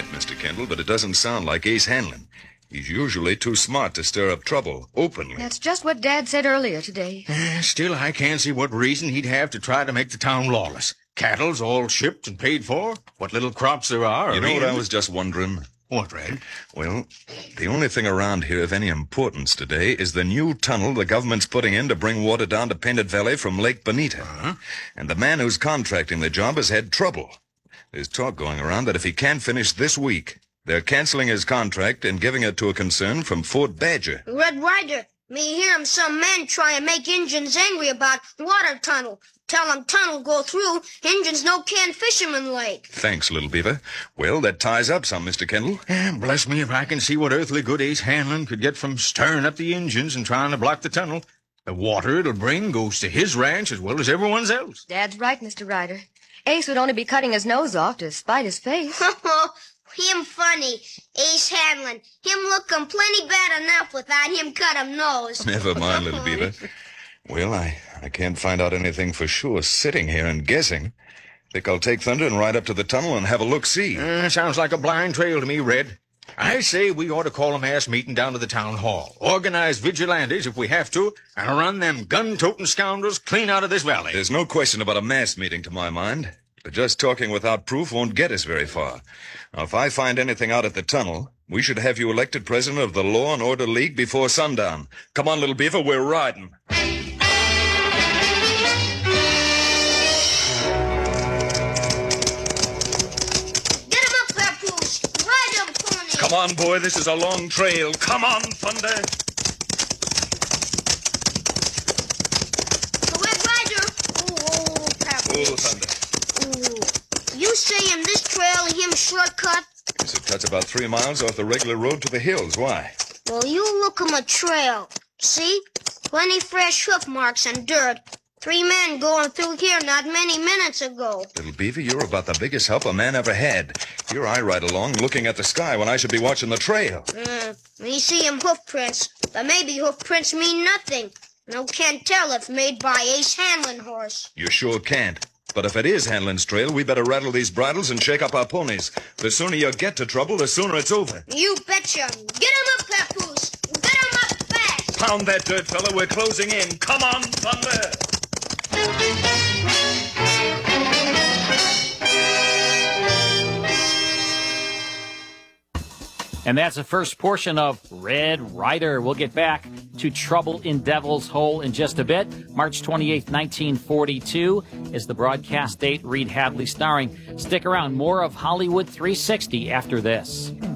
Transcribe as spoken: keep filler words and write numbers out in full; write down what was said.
right, Mister Kendall, but it doesn't sound like Ace Hanlon. He's usually too smart to stir up trouble openly. That's just what Dad said earlier today. Uh, still, I can't see what reason he'd have to try to make the town lawless. Cattle's all shipped and paid for. What little crops there are. You know in. what I was just wondering? What, Red? Well, the only thing around here of any importance today is the new tunnel the government's putting in to bring water down to Painted Valley from Lake Bonita. Uh-huh. And the man who's contracting the job has had trouble. There's talk going around that if he can't finish this week, they're canceling his contract and giving it to a concern from Fort Badger. Red Ryder, me hear him some men try and make Injuns angry about water tunnel. Tell them tunnel go through, Injuns no can fisherman lake. Thanks, Little Beaver. Well, that ties up some, Mister Kendall. Eh, bless me if I can see what earthly good Ace Hanlon could get from stirring up the engines and trying to block the tunnel. The water it'll bring goes to his ranch as well as everyone's else. Dad's right, Mister Ryder. Ace would only be cutting his nose off to spite his face. Him funny, Ace Hanlon. Him lookin' plenty bad enough without him cut him nose. Never mind, Little Beaver. Well, I, I can't find out anything for sure sitting here and guessing. Think I'll take Thunder and ride up to the tunnel and have a look-see. Uh, sounds like a blind trail to me, Red. I say we ought to call a mass meeting down to the town hall, organize vigilantes if we have to, and run them gun-toting scoundrels clean out of this valley. There's no question about a mass meeting to my mind, but just talking without proof won't get us very far. Now, if I find anything out at the tunnel, we should have you elected president of the Law and Order League before sundown. Come on, Little Beaver, we're riding. Come on, boy, this is a long trail. Come on, Thunder. The Red Ryder. Oh, Papoose. Oh, Thunder. Ooh. You say in this trail him shortcut? Yes, it cuts about three miles off the regular road to the hills. Why? Well, you look him a trail. See? Plenty fresh hoof marks and dirt. Three men going through here not many minutes ago. Little Beaver, you're about the biggest help a man ever had. Here I ride along looking at the sky when I should be watching the trail. Uh, we see him hoof prints, but maybe hoof prints mean nothing. No can't tell if made by Ace Hanlon horse. You sure can't. But if it is Hanlon's trail, we better rattle these bridles and shake up our ponies. The sooner you get to trouble, the sooner it's over. You betcha. Get him up, Papoose. Get him up fast. Pound that dirt, fella. We're closing in. Come on, Thunder. And that's the first portion of Red Ryder. We'll get back to Trouble in Devil's Hole in just a bit. March twenty-eighth, nineteen forty-two is the broadcast date. Reed Hadley starring. Stick around. More of Hollywood three sixty after this.